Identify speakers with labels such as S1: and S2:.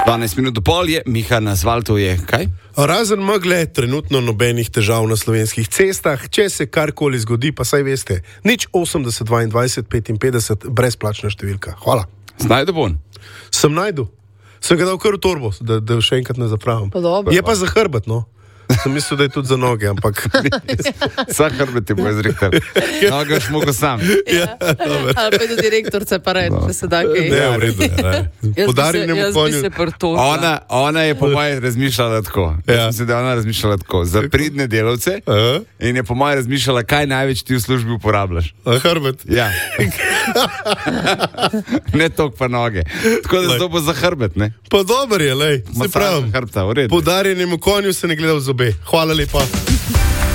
S1: 12 minut do pol je, Miha na asfaltu je kaj?
S2: Razen megle, trenutno nobenih težav na slovenskih cestah, če se karkoli zgodi, pa saj veste, nič 80 22 55 brezplačna številka. Hvala.
S1: Znajdu bon?
S2: Sem najdu. Sem ga dal kar v torbo, da še enkrat ne zapravim. Je pa za hrbet, no. Sem mislil, da je tudi za noge, ampak...
S1: Sa hrbet je bo izrektal. Noga još mogo sam.
S3: Ali pa je do direktorce pa reči, da se da kaj.
S2: Ne, v redu, ne. Podarjenemu konju.
S3: Jaz bi se prtožila.
S1: Ona je po moje razmišljala tako. Jaz mislim, da je ona razmišljala tako. Za pridne delavce in je po moje razmišljala, kaj največ ti v službi uporabljaš.
S2: Hrbet.
S1: Ja. Ne tok pa noge. Tako da zato bo za hrbet, ne?
S2: Pa dober je, lej. Se pravim.
S1: Hrbta, v redu.
S2: Podarjenemu konju se ne gleda v zobe. Hvala lepa.